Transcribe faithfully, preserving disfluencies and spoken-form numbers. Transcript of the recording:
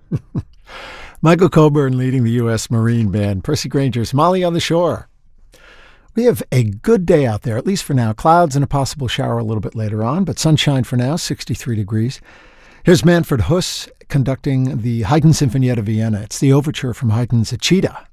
Michael Coburn leading the U S Marine Band. Percy Granger's Molly on the Shore. We have a good day out there, at least for now. Clouds and a possible shower a little bit later on, but sunshine for now, sixty-three degrees. Here's Manfred Huss conducting the Haydn Sinfonietta Vienna. It's the overture from Haydn's Achita.